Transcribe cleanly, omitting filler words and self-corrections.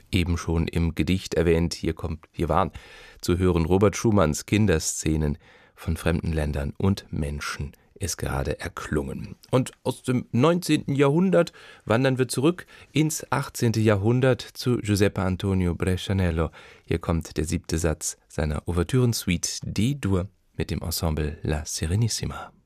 eben schon im Gedicht erwähnt. Hier waren zu hören Robert Schumanns Kinderszenen von fremden Ländern und Menschen ist gerade erklungen. Und aus dem 19. Jahrhundert wandern wir zurück ins 18. Jahrhundert zu Giuseppe Antonio Brescianello. Hier kommt der 7. Satz seiner Ouvertürensuite D-Dur mit dem Ensemble La Serenissima.